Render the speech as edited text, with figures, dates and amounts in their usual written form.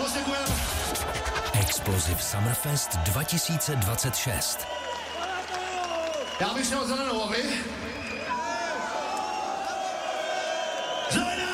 Moc děkujeme. Explosive Summerfest 2026. Já bych šel zelenou, a vy?